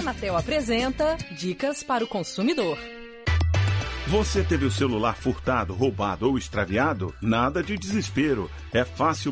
Anatel apresenta Dicas para o Consumidor. Você teve o celular furtado, roubado ou extraviado? Nada de desespero. É fácil